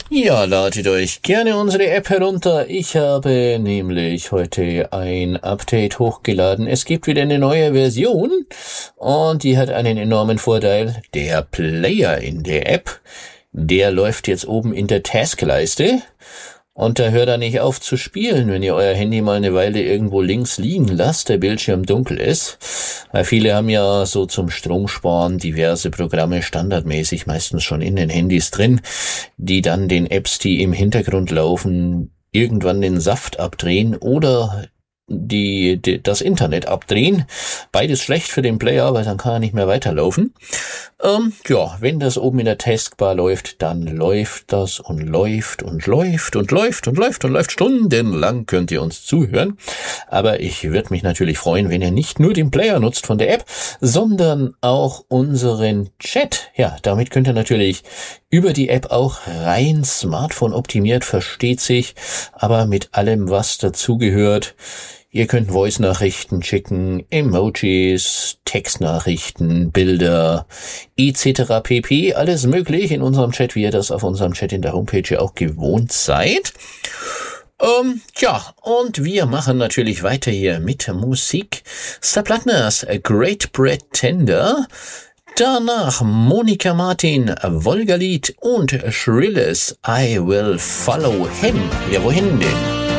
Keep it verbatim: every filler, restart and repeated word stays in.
Ja, ladet euch gerne unsere App herunter. Ich habe nämlich heute ein Update hochgeladen. Es gibt wieder eine neue Version und die hat einen enormen Vorteil. Der Player in der App, der läuft jetzt oben in der Taskleiste. Und da hört er nicht auf zu spielen, wenn ihr euer Handy mal eine Weile irgendwo links liegen lasst, der Bildschirm dunkel ist. Weil viele haben ja so zum Stromsparen diverse Programme standardmäßig meistens schon in den Handys drin, die dann den Apps, die im Hintergrund laufen, irgendwann den Saft abdrehen oder die, die das Internet abdrehen. Beides schlecht für den Player, weil dann kann er nicht mehr weiterlaufen. Ähm, ja, wenn das oben in der Taskbar läuft, dann läuft das und läuft und läuft und läuft und läuft und läuft. Stundenlang könnt ihr uns zuhören. Aber ich würde mich natürlich freuen, wenn ihr nicht nur den Player nutzt von der App, sondern auch unseren Chat. Ja, damit könnt ihr natürlich über die App auch rein Smartphone optimiert, versteht sich, aber mit allem, was dazugehört. Ihr könnt Voice-Nachrichten schicken, Emojis, Textnachrichten, Bilder, et cetera pp. Alles möglich in unserem Chat, wie ihr das auf unserem Chat in der Homepage ja auch gewohnt seid. Ähm, ja, und wir machen natürlich weiter hier mit Musik. Star Platiners, A Great Pretender. Danach Monika Martin, Volga Lied und Shrillis, I Will Follow Him. Ja, wohin denn?